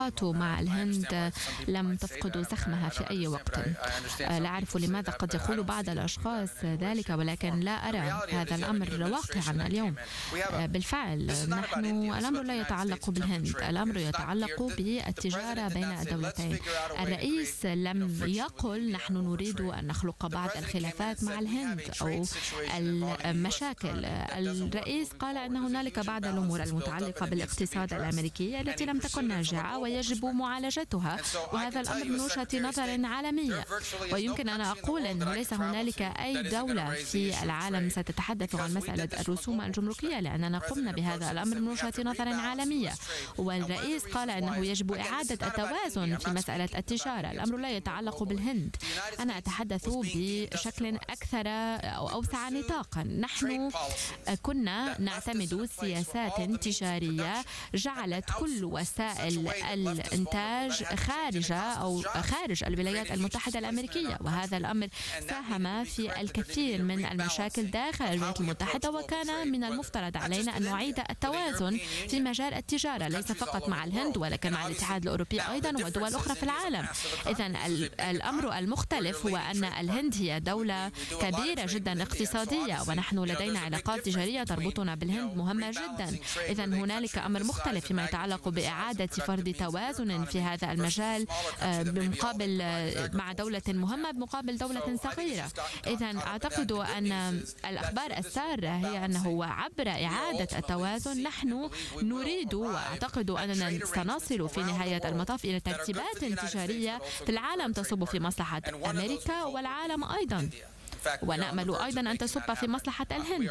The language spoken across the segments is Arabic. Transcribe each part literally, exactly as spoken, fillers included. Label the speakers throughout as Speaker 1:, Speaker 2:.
Speaker 1: مع الهند لم تفقد زخمها في أي وقت. لا أعرف لماذا قد يقول بعض الأشخاص ذلك، ولكن لا أرى هذا الأمر واقعا اليوم. بالفعل نحن الأمر لا يتعلق بالهند، الأمر يتعلق بالتجارة بين الدولتين. الرئيس لم يقل نحن نريد أن نخلق بعض الخلافات مع الهند أو المشاكل. الرئيس قال أن هنالك بعض الأمور المتعلقة بالاقتصاد الأمريكي التي لم تكن ناجعة ويجب معالجتها، وهذا الأمر من وجهة نظر عالمية. ويمكن أن أقول أنه ليس هنالك أي دولة في العالم ستتحدث عن مسألة الرسوم الجمركية، لأننا قمنا بهذا الأمر من وجهة نظر عالمية. والرئيس قال أنه يجب إعادة التوازن في مسألة التجارة. الأمر لا يتعلق بالهند، أنا أتحدث بشكل أكثر أو أوسع نطاقا. نحن كنا نعتمد سياسات تجارية جعلت كل وسائل الإنتاج خارج أو خارج الولايات المتحدة الأمريكية، وهذا الأمر ساهم في الكثير من المشاكل داخل الولايات المتحدة. وكان من المفترض علينا أن نعيد التوازن في مجال التجارة، ليس فقط مع الهند ولكن مع الاتحاد الأوروبي أيضا ودول أخرى في العالم. إذن الأمر المختلف هو أن الهند هي دولة كبيرة جدا اقتصادية، ونحن لدينا علاقات تجارية تربطنا بالهند مهمة جدا. إذن هنالك أمر مختلف فيما يتعلق بإعادة فرض توازن في هذا المجال بمقابل مع دولة مهمة بمقابل دولة صغيرة. إذن أعتقد أن الأخبار السارة هي أنه عبر إعادة التوازن نحن نريد، وأعتقد أننا سنصل في نهاية المطاف إلى ترتيبات تجارية في العالم تصب في مصلحة أمريكا والعالم أيضا، ونأمل أيضا أن تصب في مصلحة الهند.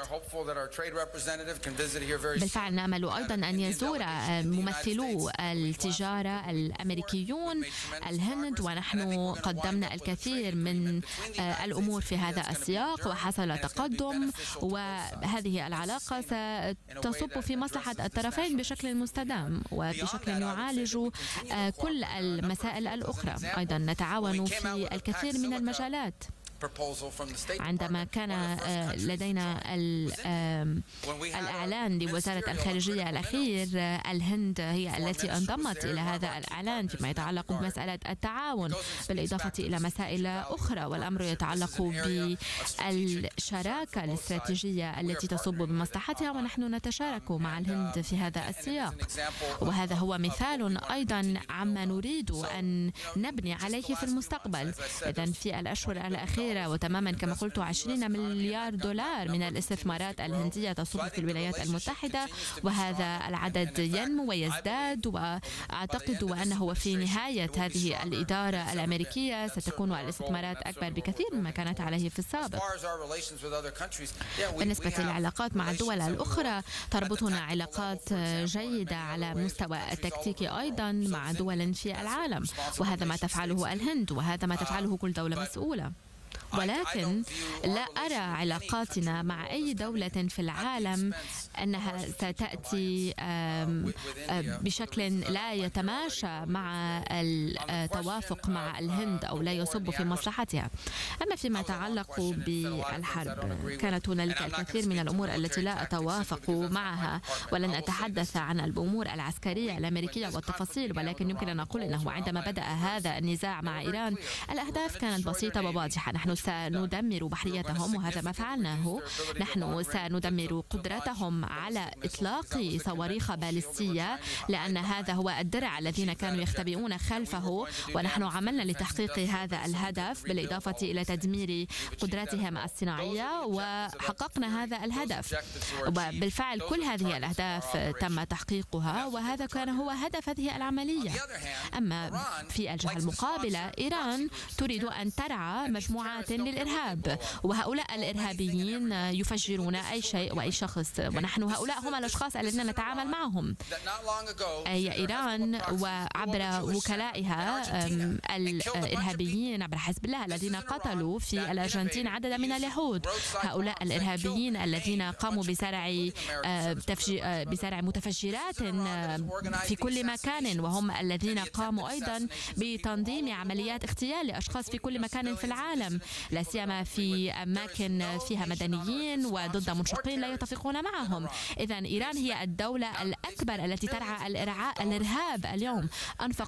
Speaker 1: بالفعل نأمل أيضا أن يزور ممثلو التجارة الأمريكيون الهند، ونحن قدمنا الكثير من الأمور في هذا السياق وحصل تقدم، وهذه العلاقة ستصب في مصلحة الطرفين بشكل مستدام وبشكل يعالج كل المسائل الأخرى. أيضا نتعاون في الكثير من المجالات. عندما كان لدينا الإعلان لوزارة الخارجية الأخير، الهند هي التي انضمت إلى هذا الإعلان فيما يتعلق بمسألة التعاون، بالإضافة إلى مسائل أخرى. والأمر يتعلق بالشراكة الاستراتيجية التي تصب بمصلحتها، ونحن نتشارك مع الهند في هذا السياق. وهذا هو مثال أيضا عما نريد أن نبني عليه في المستقبل. إذن في الأشهر الأخيرة وتماما كما قلت عشرين مليار دولار من الاستثمارات الهندية تصب في الولايات المتحدة، وهذا العدد ينمو ويزداد. وأعتقد أنه في نهاية هذه الإدارة الأمريكية ستكون الاستثمارات أكبر بكثير مما كانت عليه في السابق. بالنسبة للعلاقات مع الدول الأخرى، تربطنا علاقات جيدة على مستوى التكتيكي أيضا مع دول في العالم، وهذا ما تفعله الهند وهذا ما تفعله كل دولة مسؤولة. ولكن لا أرى علاقاتنا مع أي دولة في العالم أنها ستأتي بشكل لا يتماشى مع التوافق مع الهند أو لا يصب في مصلحتها. أما فيما يتعلق بالحرب، كانت هنالك الكثير من الأمور التي لا أتوافق معها، ولن أتحدث عن الأمور العسكرية الأمريكية والتفاصيل، ولكن يمكن أن أقول أنه عندما بدأ هذا النزاع مع إيران الأهداف كانت بسيطة وواضحة. نحن سندمر بحريتهم وهذا ما فعلناه. نحن سندمر قدرتهم على إطلاق صواريخ باليستية، لأن هذا هو الدرع الذين كانوا يختبئون خلفه، ونحن عملنا لتحقيق هذا الهدف بالإضافة إلى تدمير قدراتهم الصناعية، وحققنا هذا الهدف. وبالفعل كل هذه الأهداف تم تحقيقها، وهذا كان هو هدف هذه العملية. أما في الجهة المقابلة، إيران تريد أن ترعى مجموعات للإرهاب، وهؤلاء الإرهابيين يفجرون أي شيء وأي شخص، ونحن هؤلاء هم الأشخاص الذين نتعامل معهم. أي إيران وعبر وكلائها الإرهابيين عبر حزب الله الذين قتلوا في الأرجنتين عددا من اليهود، هؤلاء الإرهابيين الذين قاموا بزرع بزرع متفجرات في كل مكان، وهم الذين قاموا أيضا بتنظيم عمليات اغتيال لأشخاص في كل مكان في العالم، لا سيما في أماكن فيها مدنيين وضد منشقين لا يتفقون معهم. إذن إيران هي الدولة الأكبر التي ترعى الإرهاب اليوم. أنفق